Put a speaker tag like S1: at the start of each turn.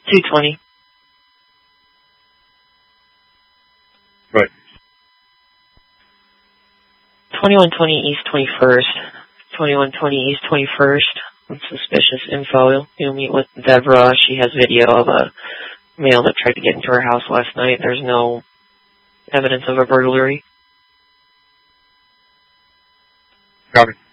S1: 220.
S2: Right.
S1: 2120 East 21st. 2120 East 21st. With suspicious info. You'll meet with Deborah. She has video of a male that tried to get into her house last night. There's no evidence of a burglary.
S2: Copy.